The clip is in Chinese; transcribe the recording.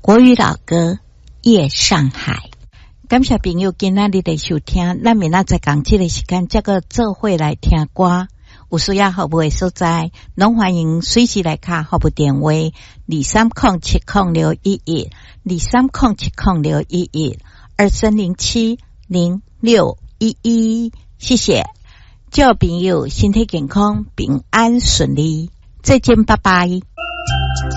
国语老歌《夜上海》。感谢朋友今仔日的收听，咱明仔载讲这个时间，这个做伙来听歌。有需要服务的所在，拢欢迎随时来卡服务电话23070611 23070611 23070611。谢谢，祝朋友身体健康，平安顺利。再见，拜拜。